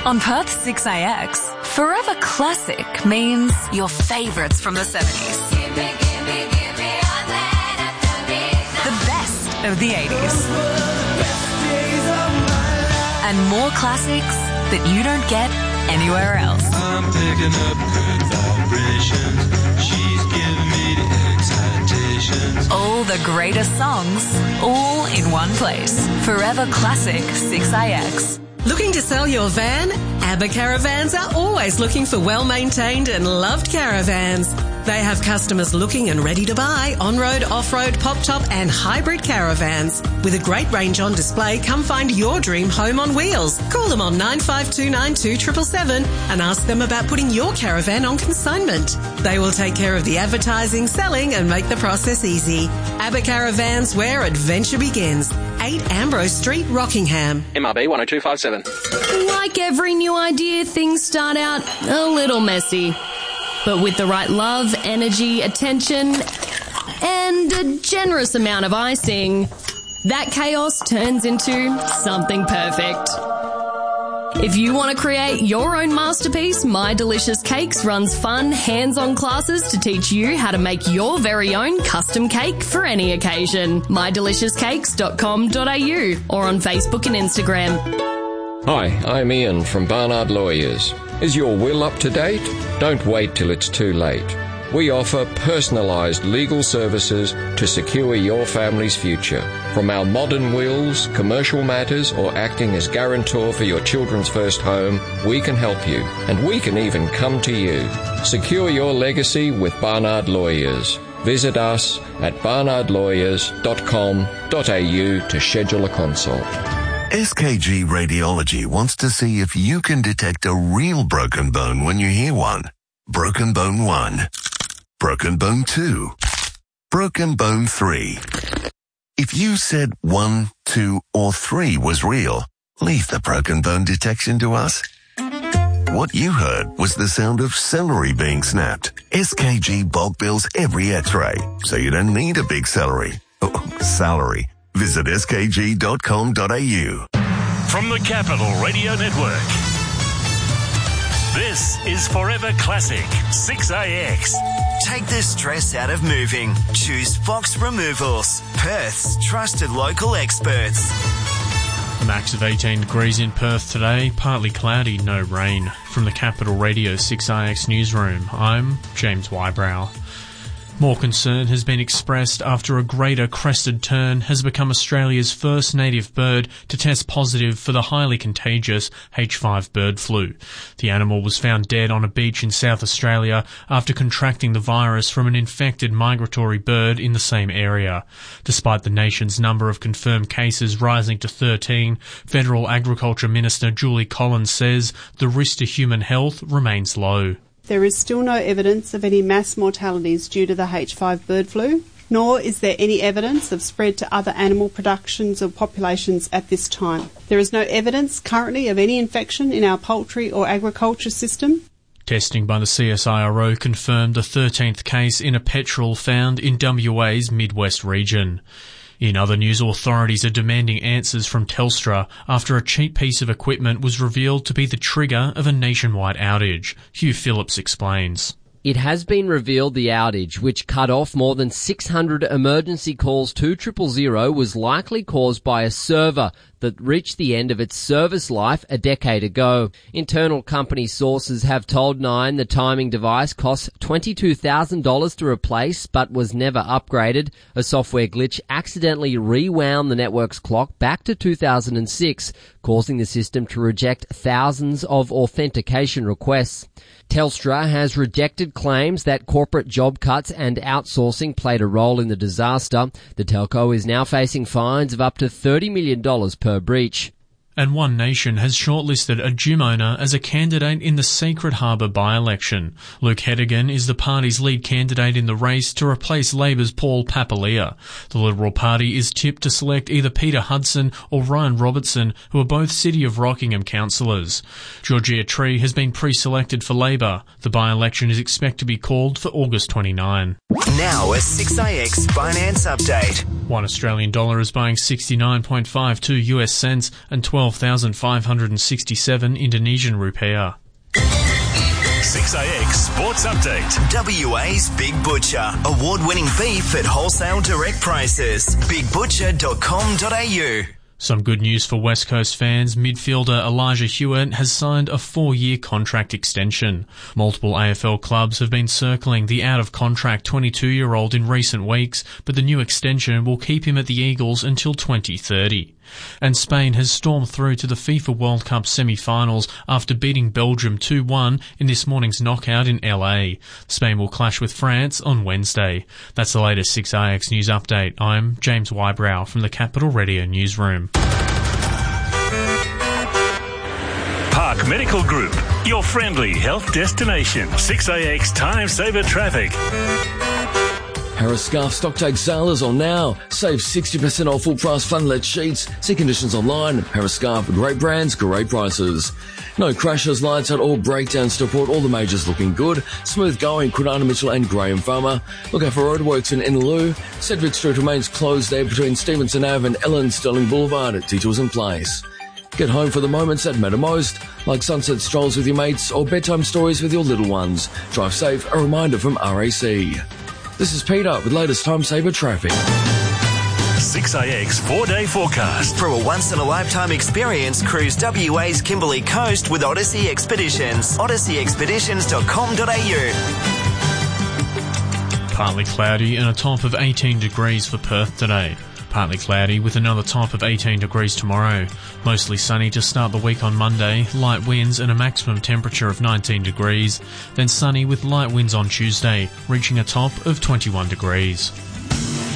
On Perth 6AX, Forever Classic means your favourites from the 70s. The best of the 80s. And more classics that you don't get anywhere else. I'm picking up good vibrations. She's giving me the excitations. All the greatest songs, all in one place. Forever Classic 6AX. Looking to sell your van? ABBA Caravans are always looking for well-maintained and loved caravans. They have customers looking and ready to buy on-road, off-road, pop-top and hybrid caravans. With a great range on display, come find your dream home on wheels. Call them on 95292777 and ask them about putting your caravan on consignment. They will take care of the advertising, selling and make the process easy. ABBA Caravans, where adventure begins. 8 Ambrose Street, Rockingham. MRB 10257. Like every new idea, things start out a little messy. But with the right love, energy, attention, and a generous amount of icing, that chaos turns into something perfect. If you want to create your own masterpiece, My Delicious Cakes runs fun, hands-on classes to teach you how to make your very own custom cake for any occasion. mydeliciouscakes.com.au or on Facebook and Instagram. Hi, I'm Ian from Barnard Lawyers. Is your will up to date? Don't wait till it's too late. We offer personalised legal services to secure your family's future. From our modern wills, commercial matters, or acting as guarantor for your children's first home, we can help you. And we can even come to you. Secure your legacy with Barnard Lawyers. Visit us at barnardlawyers.com.au to schedule a consult. SKG Radiology wants to see if you can detect a real broken bone when you hear one. Broken bone 1. Broken bone 2. Broken bone 3. If you said 1, 2, or 3 was real, leave the broken bone detection to us. What you heard was the sound of celery being snapped. SKG bulk bills every x-ray, so you don't need a big salary. Visit skg.com.au. From the Capital Radio Network, this is Forever Classic 6AX. Take the stress out of moving. Choose Fox Removals, Perth's trusted local experts. A max of 18 degrees in Perth today, partly cloudy, no rain. From the Capital Radio 6AX newsroom, I'm James Wybrow. More concern has been expressed after a greater crested tern has become Australia's first native bird to test positive for the highly contagious H5 bird flu. The animal was found dead on a beach in South Australia after contracting the virus from an infected migratory bird in the same area. Despite the nation's number of confirmed cases rising to 13, Federal Agriculture Minister Julie Collins says the risk to human health remains low. There is still no evidence of any mass mortalities due to the H5 bird flu, nor is there any evidence of spread to other animal productions or populations at this time. There is no evidence currently of any infection in our poultry or agriculture system. Testing by the CSIRO confirmed the 13th case in a petrel found in WA's Midwest region. In other news, authorities are demanding answers from Telstra after a cheap piece of equipment was revealed to be the trigger of a nationwide outage. Hugh Phillips explains. It has been revealed the outage, which cut off more than 600 emergency calls to 000, was likely caused by a server that reached the end of its service life a decade ago. Internal company sources have told Nine the timing device cost $22,000 to replace but was never upgraded. A software glitch accidentally rewound the network's clock back to 2006, causing the system to reject thousands of authentication requests. Telstra has rejected claims that corporate job cuts and outsourcing played a role in the disaster. The telco is now facing fines of up to $30 million per breach. And One Nation has shortlisted a gym owner as a candidate in the Sacred Harbour by-election. Luke Hedigan is the party's lead candidate in the race to replace Labor's Paul Papalia. The Liberal Party is tipped to select either Peter Hudson or Ryan Robertson, who are both City of Rockingham councillors. Georgia Tree has been pre-selected for Labor. The by-election is expected to be called for August 29. Now a 6AX finance update. $1 Australian dollar is buying 69.52 US cents and 12 12,567 Indonesian rupiah. 6AX Sports Update. WA's Big Butcher. Award-winning beef at wholesale direct prices. bigbutcher.com.au. Some good news for West Coast fans. Midfielder Elijah Hewitt has signed a 4-year contract extension. Multiple AFL clubs have been circling the out-of-contract 22-year-old in recent weeks, but the new extension will keep him at the Eagles until 2030. And Spain has stormed through to the FIFA World Cup semi-finals after beating Belgium 2-1 in this morning's knockout in LA. Spain will clash with France on Wednesday. That's the latest 6AX News Update. I'm James Wybrow from the Capital Radio Newsroom. Park Medical Group, your friendly health destination. 6AX Time Saver Traffic. Harris Scarf stock take sale is on now. Save 60% off full price fun-let sheets. See conditions online. Harris Scarf, great brands, great prices. No crashes, lights out or breakdowns to report. All the majors looking good. Smooth going, Kwinana Mitchell and Graham Farmer. Look out for roadworks in Innaloo. Cedric Street remains closed there between Stevenson Ave and Ellen Sterling Boulevard. Detours in place. Get home for the moments that matter most, like sunset strolls with your mates or bedtime stories with your little ones. Drive safe, a reminder from RAC. This is Peter with latest Time Saver Traffic. 6AX 4-day forecast. For a once-in-a-lifetime experience, cruise WA's Kimberley Coast with Odyssey Expeditions. odysseyexpeditions.com.au. Partly cloudy and a top of 18 degrees for Perth today. Partly cloudy with another top of 18 degrees tomorrow. Mostly sunny to start the week on Monday, light winds and a maximum temperature of 19 degrees. Then sunny with light winds on Tuesday, reaching a top of 21 degrees.